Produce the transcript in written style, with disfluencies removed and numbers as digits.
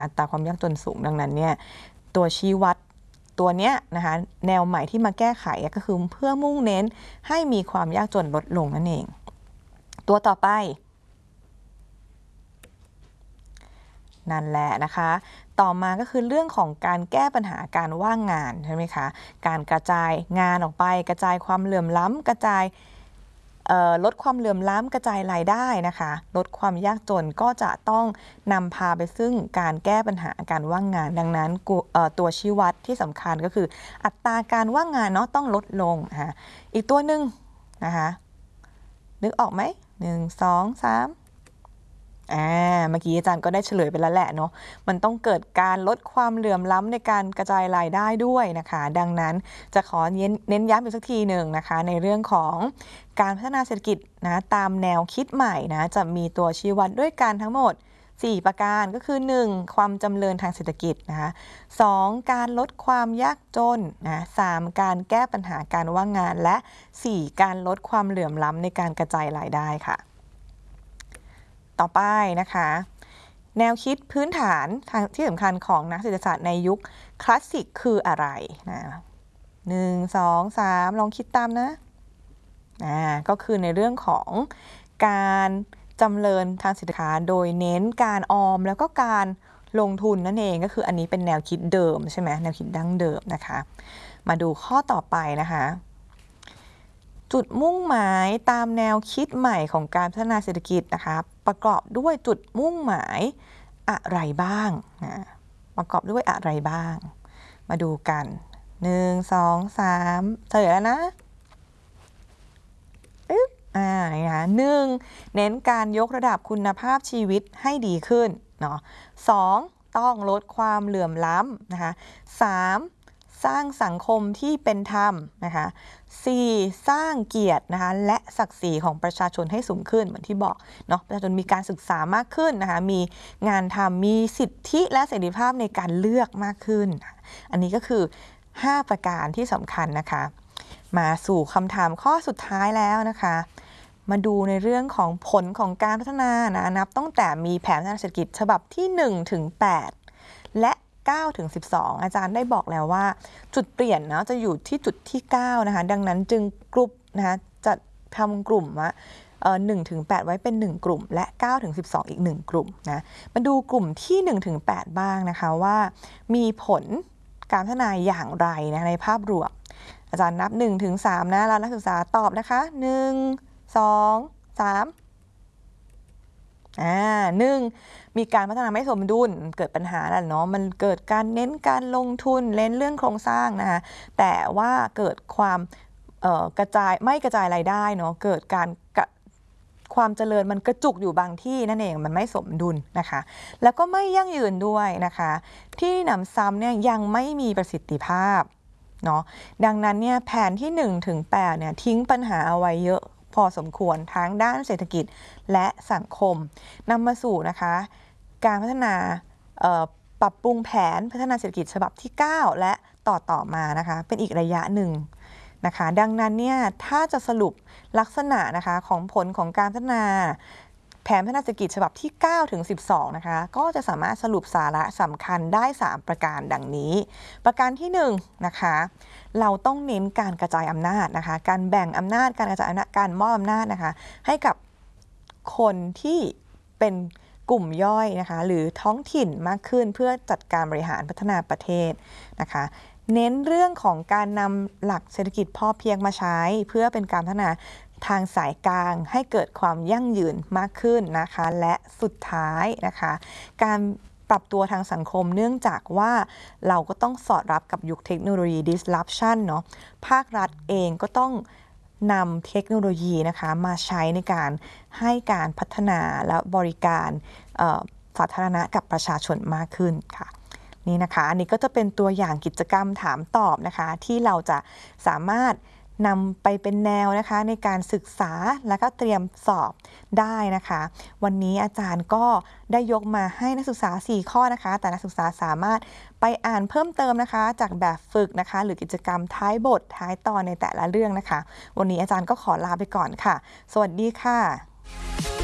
อัตราความยากจนสูงดังนั้นเนี่ยตัวชี้วัดตัวเนี้ยนะคะแนวใหม่ที่มาแก้ไขก็คือเพื่อมุ่งเน้นให้มีความยากจนลดลงนั่นเองตัวต่อไปนั่นแหละนะคะต่อมาก็คือเรื่องของการแก้ปัญหาการว่างงานใช่ไหมคะการกระจายงานออกไปกระจายความเหลื่อมล้ำกระจายลดความเหลื่อมล้ำกระจายรายได้นะคะลดความยากจนก็จะต้องนำพาไปซึ่งการแก้ปัญหาการว่างงานดังนั้นตัวชี้วัดที่สำคัญก็คืออัตราการว่างงานเนาะต้องลดลงนะคะอีกตัวหนึ่งนะคะนึกออกไหม1 2 3เมื่อกี้อาจารย์ก็ได้เฉลยไปแล้วแหละเนาะมันต้องเกิดการลดความเหลื่อมล้ำในการกระจายรายได้ด้วยนะคะดังนั้นจะขอเน้นย้ำอีกสักทีหนึ่งนะคะในเรื่องของการพัฒนาเศรษฐกิจนะตามแนวคิดใหม่นะจะมีตัวชี้วัดด้วยกันทั้งหมด4ประการก็คือ1ความจำเริญทางเศรษฐกิจนะคะ2การลดความยากจนนะ3การแก้ปัญหาการว่างงานและ4การลดความเหลื่อมล้ำในการกระจายรายได้ค่ะต่อไปนะคะแนวคิดพื้นฐานที่สำคัญของนักเศรษฐศาสตร์ในยุคคลาสสิกคืออะไรนะ1 2 3ลองคิดตามนะก็คือในเรื่องของการจำเริญทางเศรษฐกิจโดยเน้นการออมแล้วก็การลงทุนนั่นเองก็คืออันนี้เป็นแนวคิดเดิมใช่ไหมแนวคิดดั้งเดิมนะคะมาดูข้อต่อไปนะคะจุดมุ่งหมายตามแนวคิดใหม่ของการพัฒนาเศรษฐกิจนะคะประกอบด้วยจุดมุ่งหมายอะไรบ้างประกอบด้วยอะไรบ้างมาดูกัน1 2 3เฉลยแล้วนะนะคะ1เน้นการยกระดับคุณภาพชีวิตให้ดีขึ้นเนาะ2ต้องลดความเหลื่อมล้ำนะคะ3สร้างสังคมที่เป็นธรรมนะคะ4สร้างเกียรตินะคะและศักดิ์ศรีของประชาชนให้สูงขึ้นเหมือนที่บอกเนาะประชาชนมีการศึกษามากขึ้นนะคะมีงานทำมีสิทธิและเสรีภาพในการเลือกมากขึ้นอันนี้ก็คือ5ประการที่สำคัญนะคะมาสู่คำถามข้อสุดท้ายแล้วนะคะมาดูในเรื่องของผลของการพัฒนานะนับตั้งแต่มีแผนพัฒนาเศรษฐกิจฉบับที่1 ถึง 8และ9 ถึง 12อาจารย์ได้บอกแล้วว่าจุดเปลี่ยนนะจะอยู่ที่จุดที่9นะคะดังนั้นจึงกลุ่มนะคะจะทำกลุ่ม1 ถึง 8ไว้เป็น1กลุ่มและ9 ถึง 12อีก1กลุ่มนะมาดูกลุ่มที่1 ถึง 8บ้างนะคะว่ามีผลการพัฒนาอย่างไรนะในภาพรวมอาจารย์นับ1 ถึง 3นะแล้วนักศึกษาตอบนะคะ1 2 3 1มีการพัฒนาไม่สมดุลเกิดปัญหาแล้วเนาะมันเกิดการเน้นการลงทุนเน้นเรื่องโครงสร้างนะคะแต่ว่าเกิดความกระจายรายได้เนาะเกิดการความเจริญมันกระจุกอยู่บางที่นั่นเองมันไม่สมดุลนะคะแล้วก็ไม่ยั่งยืนด้วยนะคะที่หนำซ้ำเนี่ยยังไม่มีประสิทธิภาพเนาะดังนั้นเนี่ยแผนที่1 ถึง 8เนี่ยทิ้งปัญหาเอาไว้เยอะพอสมควรทั้งด้านเศรษฐกิจและสังคมนำมาสู่นะคะการพัฒนาปรับปรุงแผนพัฒนาเศรษฐกิจฉบับที่9และต่อมานะคะเป็นอีกระยะหนึ่งนะคะดังนั้นเนี่ยถ้าจะสรุปลักษณะนะคะของผลของการพัฒนาแผนพัฒนาเศรษฐกิจฉบับที่9 ถึง 12นะคะก็จะสามารถสรุปสาระสำคัญได้3ประการดังนี้ประการที่1นะคะเราต้องเน้นการกระจายอำนาจนะคะการแบ่งอำนาจการกระจายอำนาจการมอบอำนาจนะคะให้กับคนที่เป็นกลุ่มย่อยนะคะหรือท้องถิ่นมากขึ้นเพื่อจัดการบริหารพัฒนาประเทศนะคะเน้นเรื่องของการนำหลักเศรษฐกิจพอเพียงมาใช้เพื่อเป็นการพัฒนาทางสายกลางให้เกิดความยั่งยืนมากขึ้นนะคะและสุดท้ายนะคะการปรับตัวทางสังคมเนื่องจากว่าเราก็ต้องสอดรับกับยุคเทคโนโลยี disruption เนาะภาครัฐเองก็ต้องนำเทคโนโลยีนะคะมาใช้ในการให้การพัฒนาและบริการสาธารณะกับประชาชนมากขึ้นค่ะนี่นะคะอันนี้ก็จะเป็นตัวอย่างกิจกรรมถามตอบนะคะที่เราจะสามารถนำไปเป็นแนวนะคะในการศึกษาและก็เตรียมสอบได้นะคะวันนี้อาจารย์ก็ได้ยกมาให้นักศึกษา4ข้อนะคะแต่นักศึกษาสามารถไปอ่านเพิ่มเติมนะคะจากแบบฝึกนะคะหรือกิจกรรมท้ายบทท้ายตอนในแต่ละเรื่องนะคะวันนี้อาจารย์ก็ขอลาไปก่อนค่ะสวัสดีค่ะ